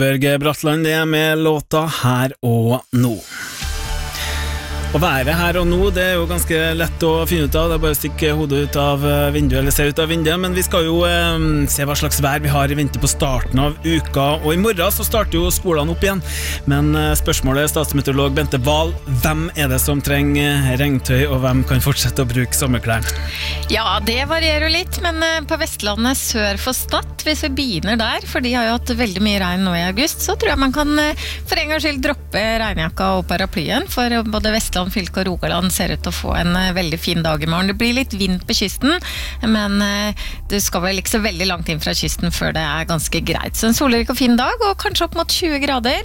Børge Bratland, det med låta Her og Nå. Å være her og nå, det jo ganske lett å finne ut av. Det bare å stikke hodet ut av vinduet eller se ut av vinduet. Men vi skal jo se hva slags vær vi har i vente på starten av uka. Og i morgen så starter jo skolene opp igjen. Men spørsmålet, statsmeteorolog Bente Wahl, hvem det som trenger regntøy, og hvem kan fortsette å bruke sommerklær? Ja, det varierer jo litt, men på Vestlandet sør for Stad, hvis vi begynner der, for de har jo hatt veldig mye regn nå i august, så tror jeg man kan for en gangs skyld droppe regnjakka og paraplyen, for både Vestland, fylke og Rogaland ser ut til å få en veldig fin dag i morgen. Det blir litt vind på kysten, men du skal vel ikke så veldig langt inn fra kysten før det ganske greit. Så en solrik og fin dag, og kanskje opp mot 20 grader.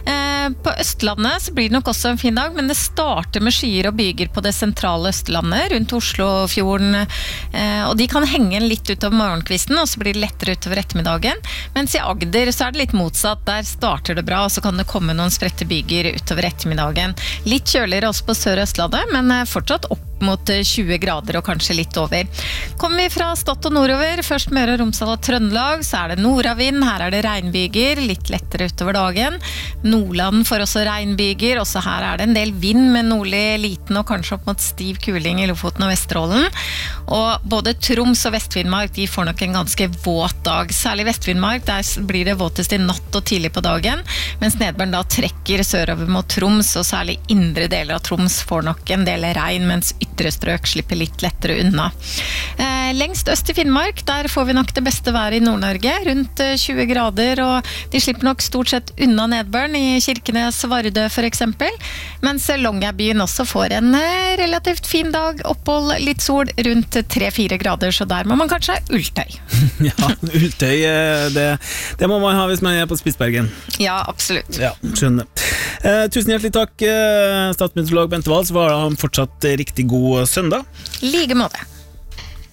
På Østlandet så blir det nok også en fin dag, men det starter med skyer og byger på det sentrale Østlandet, rundt Oslofjorden, og de kan henge litt utover morgenkvisten, og så blir det lettere utover ettermiddagen. Mens i Agder så det litt motsatt, der starter det bra, og så kan det komme noen spredte byger utover ettermiddagen. Litt kjøligere også på Sør-Østlandet, men fortsatt opp mot 20 grader og kanskje litt over. Kommer vi fra Stad og nordover, først Møre og Romsdal og Trøndelag, så det nordavind, her det regnbyger, litt lettere utover dagen. Nordland får også regnbyger, også her det en del vind med nordlig liten og kanskje opp mot stiv kuling i Lofoten og Vesterålen. Og både Troms og Vestfinnmark, de får nok en ganske våt dag. Særlig Vestfinnmark, der blir det våtest i natt og tidlig på dagen, mens nedbøren da trekker sørover mot Troms, og særlig indre deler av Troms får nok en del regn, mens ytre strøk slipper litt lettere unna. Lengst øst i Finnmark, der får vi nok det beste været i Nord-Norge, rundt 20 grader, og de slipper nok stort sett unna nedbøren i Kirkenes, Vardø for eksempel, mens Longyearbyen også får en relativt fin dag, opphold, litt sol, rundt 3-4 grader, så der må man kanskje ha ulltøy. Ja, ulltøy, det må man ha hvis man på Spitsbergen. Ja, absolutt. Ja, skjønner. Tusen hjertelig takk, statsmeteorolog Bente Wahl, så var det fortsatt riktig god søndag. Like måte.